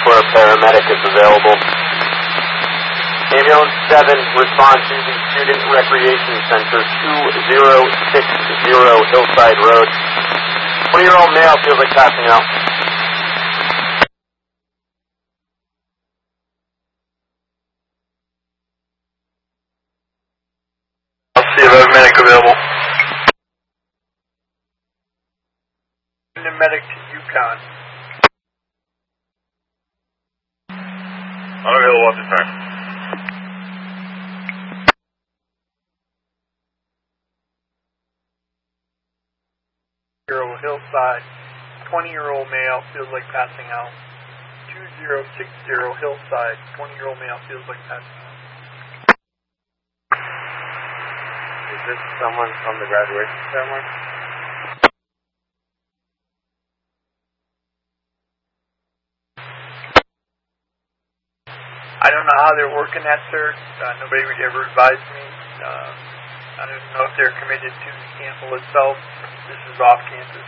for a paramedic if available. Ambulance 7, respond to the Student Recreation Center, 2060 Hillside Road. 20-year-old male feels like passing out. I'll see if I have a medic available. Send a medic to Yukon. Unavailable at the time. Hillside, 20-year-old male feels like passing out. 2060 Hillside, 20-year-old male feels like passing out. Is this someone from the graduation ceremony? I don't know how they're working that, sir. Nobody would ever advise me. I don't know if they're committed to the campus itself. This is off campus.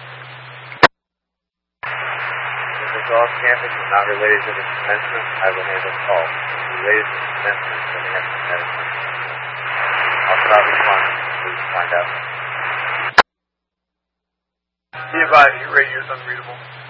If it's off campus and not related to the commencement, I will handle the call. If it's related to the commencement, then we have to medicine. I'll stop responding. Please find out. Be advised, your radio is unreadable.